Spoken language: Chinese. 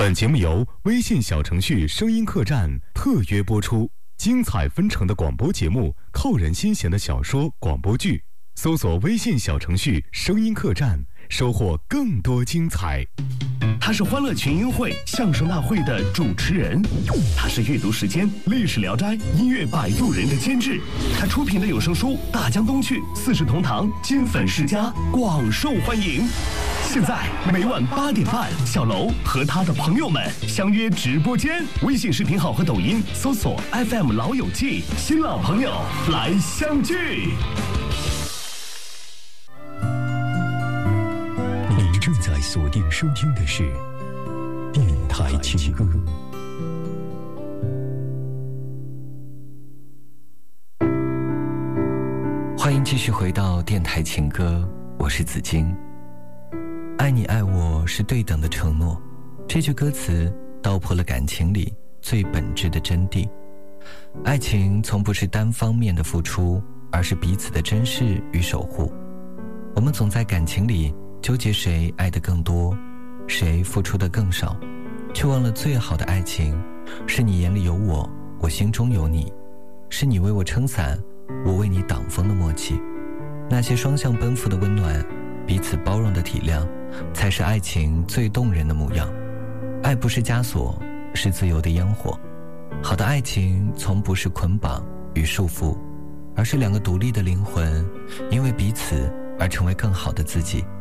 本节目由微信小程序声音客栈特约播出，精彩纷呈的广播节目，扣人心弦的小说广播剧，搜索微信小程序声音客栈，收获更多精彩。 他是欢乐群英会相声大会的主持人，他是阅读时间历史聊斋音乐摆渡人的监制，他出品的有声书《大江东去》四世同堂金粉世家广受欢迎。现在每晚8点半，小楼和他的朋友们相约直播间，微信视频号和抖音搜索 FM 老友记，新老朋友来相聚。 你正在锁定收听的是电台情歌。 欢迎继续回到电台情歌，我是子金。爱你爱我是对等的承诺，这句歌词道破了感情里最本质的真谛。爱情从不是单方面的付出，而是彼此的珍视与守护。我们总在感情里纠结谁爱得更多，谁付出得更少，却忘了最好的爱情是你眼里有我，我心中有你，是你为我撑伞，我为你挡风的默契。那些双向奔赴的温暖，彼此包容的体谅，才是爱情最动人的模样。爱不是枷锁，是自由的烟火。好的爱情从不是捆绑与束缚，而是两个独立的灵魂，因为彼此而成为更好的自己。